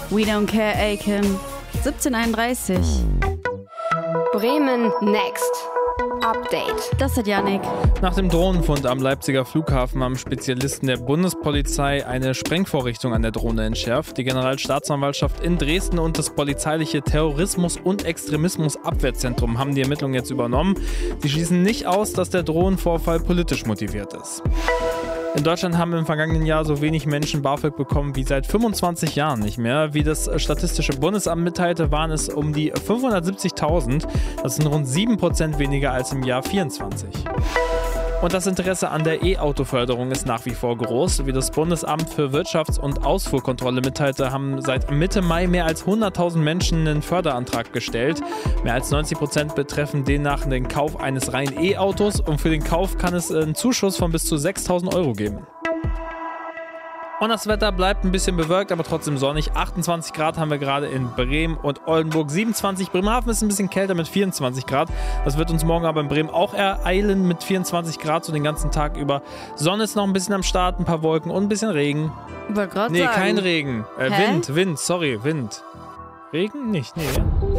We don't care, Aiken. 17:31. Bremen Next. Update. Das hat Yannick. Nach dem Drohnenfund am Leipziger Flughafen haben Spezialisten der Bundespolizei eine Sprengvorrichtung an der Drohne entschärft. Die Generalstaatsanwaltschaft in Dresden und das polizeiliche Terrorismus- und Extremismusabwehrzentrum haben die Ermittlungen jetzt übernommen. Sie schließen nicht aus, dass der Drohnenvorfall politisch motiviert ist. In Deutschland haben im vergangenen Jahr so wenig Menschen BAföG bekommen wie seit 25 Jahren nicht mehr. Wie das Statistische Bundesamt mitteilte, waren es um die 570.000. Das sind rund 7% weniger als im Jahr 24. Und das Interesse an der E-Auto-Förderung ist nach wie vor groß. Wie das Bundesamt für Wirtschafts- und Ausfuhrkontrolle mitteilte, haben seit Mitte Mai mehr als 100.000 Menschen einen Förderantrag gestellt. Mehr als 90% betreffen demnach den Kauf eines reinen E-Autos und für den Kauf kann es einen Zuschuss von bis zu 6.000 Euro geben. Und das Wetter bleibt ein bisschen bewölkt, aber trotzdem sonnig. 28 Grad haben wir gerade in Bremen und Oldenburg, 27. Bremerhaven ist ein bisschen kälter mit 24 Grad. Das wird uns morgen aber in Bremen auch ereilen mit 24 Grad so den ganzen Tag über. Sonne ist noch ein bisschen am Start, ein paar Wolken und ein bisschen Regen. Wollte gerade Nee, sagen. kein Regen. Wind. Regen nicht, nee.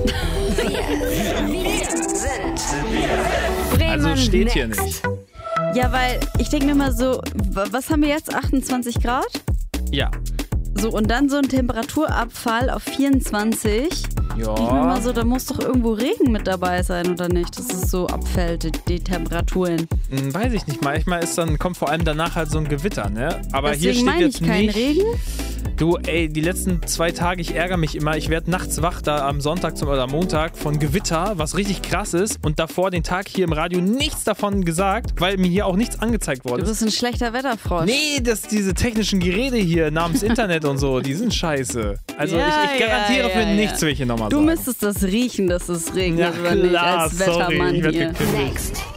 Bremen Also steht hier Next. nicht. Ja, weil ich denke mir mal so, was haben wir jetzt? 28 Grad? Ja. So, und dann so ein Temperaturabfall auf 24. Ja. Ich mir mal so, da muss doch irgendwo Regen mit dabei sein, oder nicht? Dass es so abfällt, die Temperaturen. Weiß ich nicht. Manchmal kommt vor allem danach halt so ein Gewitter, ne? Aber Deswegen hier steht meine jetzt ich keinen nicht. Regen. Du, ey, die letzten 2 Tage, ich ärgere mich immer. Ich werde nachts wach, da am Sonntag oder Montag von Gewitter, was richtig krass ist. Und davor den Tag hier im Radio nichts davon gesagt, weil mir hier auch nichts angezeigt worden Du ist. bist ein schlechter Wetterfrosch. Nee, diese technischen Geräte hier namens Internet und so, die sind scheiße. Also Ja, ich garantiere für ja. nichts, will ich hier nochmal Du sagen. müsstest das riechen, dass es regnet, Ja, oder nicht, klar, als sorry, Wettermann ich werd hier. gekündigt. Next.